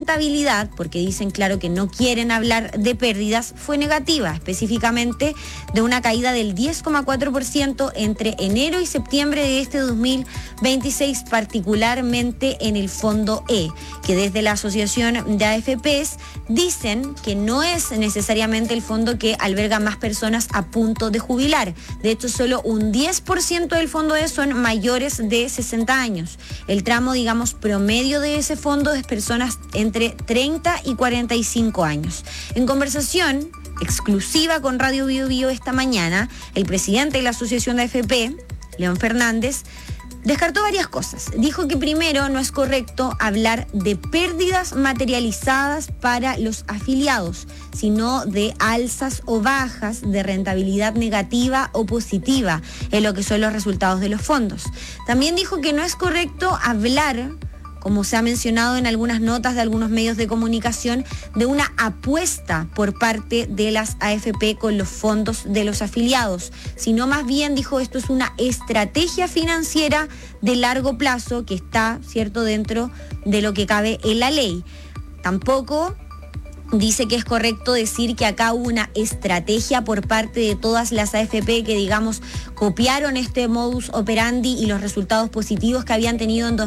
rentabilidad, porque dicen claro que no quieren hablar de pérdidas, fue negativa, específicamente de una caída del 10,4% entre enero y septiembre de este 2026, particularmente en el fondo E, que desde la Asociación de AFPs dicen que no es necesariamente el fondo que alberga más personas a punto de jubilar. De hecho, solo un 10% del fondo E son mayores de 60 años. El tramo, digamos, promedio de ese fondo es personas entre 30 y 45 años. En conversación exclusiva con Radio Bio Bio esta mañana, el presidente de la Asociación de AFP, León Fernández, descartó varias cosas. Dijo que primero no es correcto hablar de pérdidas materializadas para los afiliados, sino de alzas o bajas de rentabilidad negativa o positiva en lo que son los resultados de los fondos. También dijo que no es correcto hablar, como se ha mencionado en algunas notas de algunos medios de comunicación, de una apuesta por parte de las AFP con los fondos de los afiliados, sino más bien, dijo, esto es una estrategia financiera de largo plazo que está, cierto, dentro de lo que cabe en la ley. Tampoco dice que es correcto decir que acá hubo una estrategia por parte de todas las AFP que, digamos, copiaron este modus operandi y los resultados positivos que habían tenido en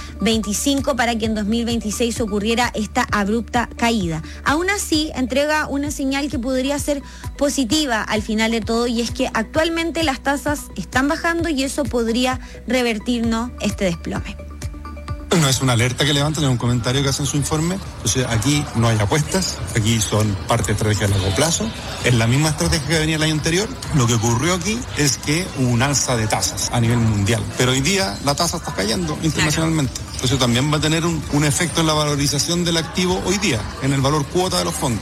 2025 para que en 2026 ocurriera esta abrupta caída. Aún así, entrega una señal que podría ser positiva al final de todo, y es que actualmente las tasas están bajando y eso podría revertirnos este desplome. No es una alerta que levantan, es un comentario que hacen en su informe. Entonces aquí no hay apuestas, aquí son parte de estrategia a largo plazo. Es la misma estrategia que venía el año anterior. Lo que ocurrió aquí es que hubo un alza de tasas a nivel mundial. Pero hoy día la tasa está cayendo internacionalmente. Entonces también va a tener un efecto en la valorización del activo hoy día, en el valor cuota de los fondos.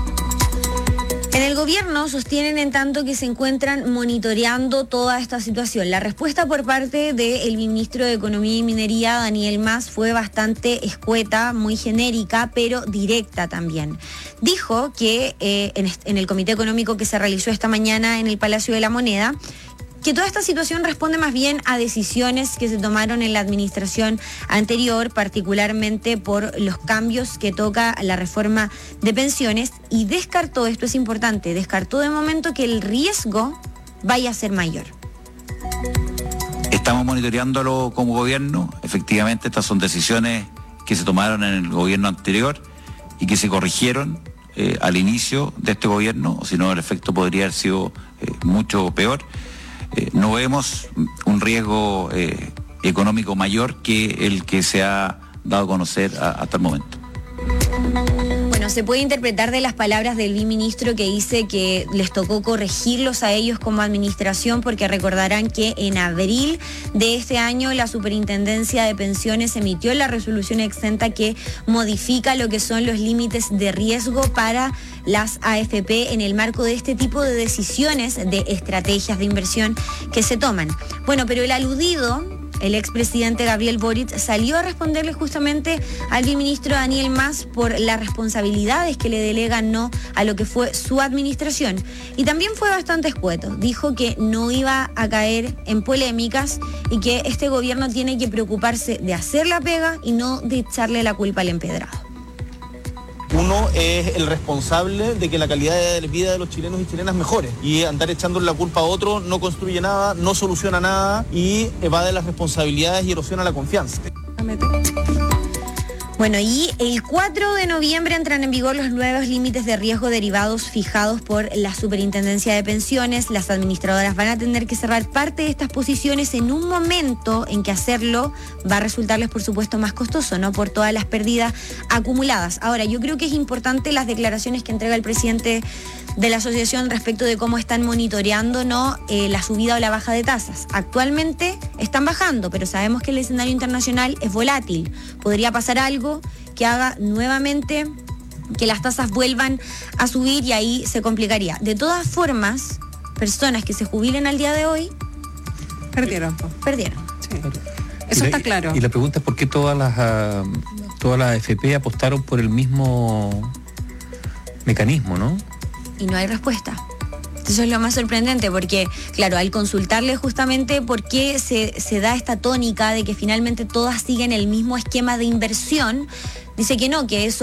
En el gobierno sostienen en tanto que se encuentran monitoreando toda esta situación. La respuesta por parte del ministro de Economía y Minería, Daniel Mas, fue bastante escueta, muy genérica, pero directa también. Dijo que en el comité económico que se realizó esta mañana en el Palacio de la Moneda, que toda esta situación responde más bien a decisiones que se tomaron en la administración anterior, particularmente por los cambios que toca la reforma de pensiones, y descartó, esto es importante, descartó de momento que el riesgo vaya a ser mayor. Estamos monitoreándolo como gobierno. Efectivamente, estas son decisiones que se tomaron en el gobierno anterior y que se corrigieron al inicio de este gobierno, o si no el efecto podría haber sido mucho peor. No vemos un riesgo económico mayor que el que se ha dado a conocer hasta el momento. Bueno, se puede interpretar de las palabras del viceministro que dice que les tocó corregirlos a ellos como administración, porque recordarán que en abril de este año la Superintendencia de Pensiones emitió la resolución exenta que modifica lo que son los límites de riesgo para las AFP en el marco de este tipo de decisiones de estrategias de inversión que se toman. Bueno, pero el aludido, el expresidente Gabriel Boric, salió a responderle justamente al viceministro Daniel Mas por las responsabilidades que le delegan no a lo que fue su administración. Y también fue bastante escueto. Dijo que no iba a caer en polémicas y que este gobierno tiene que preocuparse de hacer la pega y no de echarle la culpa al empedrado. Uno es el responsable de que la calidad de vida de los chilenos y chilenas mejore, y andar echándole la culpa a otro no construye nada, no soluciona nada y evade las responsabilidades y erosiona la confianza. Bueno, y el 4 de noviembre entran en vigor los nuevos límites de riesgo derivados fijados por la Superintendencia de Pensiones. Las administradoras van a tener que cerrar parte de estas posiciones en un momento en que hacerlo va a resultarles, por supuesto, más costoso, ¿no? Por todas las pérdidas acumuladas. Ahora, yo creo que es importante las declaraciones que entrega el presidente de la asociación respecto de cómo están monitoreando, ¿no?, la subida o la baja de tasas. Actualmente están bajando, pero sabemos que el escenario internacional es volátil. Podría pasar algo que haga nuevamente que las tasas vuelvan a subir y ahí se complicaría. De todas formas, personas que se jubilen al día de hoy perdieron. Sí. Eso está claro. Y la pregunta es por qué todas las AFP apostaron por el mismo mecanismo, ¿no? Y no hay respuesta. Eso es lo más sorprendente, porque, claro, al consultarle justamente por qué se da esta tónica de que finalmente todas siguen el mismo esquema de inversión, dice que no, que eso